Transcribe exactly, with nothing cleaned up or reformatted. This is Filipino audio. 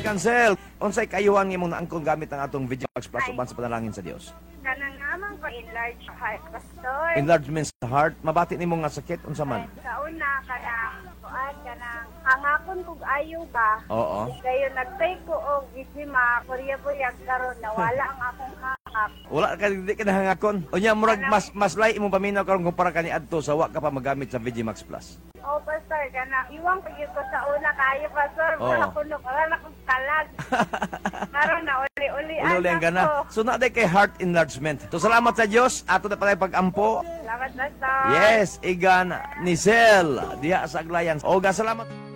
Cancel. Unsay kayuhan nga imong naangkon gamit ang atong Vigimax Plus uban sa panalangin sa Dios? Kanang amang ko enlarge heart, pastor. Enlargement sa heart, mabati nimo nga sakit unsa man? Sa una, kanang kuan, kanang hangakon kog ayo ba? Oo. Kayo nagtay ko og gisima, kurya-kuryag karon nawala ang akong hangak. Wala ka di ka nahangakon. Unya murag mas mas lay imong paminaw karon kumpara kani adto sa wa ka pa magamit sa Vigimax Plus. Oh, pastor, kanang iwang ko gyud ko sa una kayo, pastor. Oo. Wala ko nuk, wala akong kalag. Karon na uli-uli Uli ang gana. So na day kay heart enlargement. So salamat sa Dios ato na pala pag-ampo. Salamat, pastor. Yes, igan ni Sel diha sa Aglayan. O ga salamat.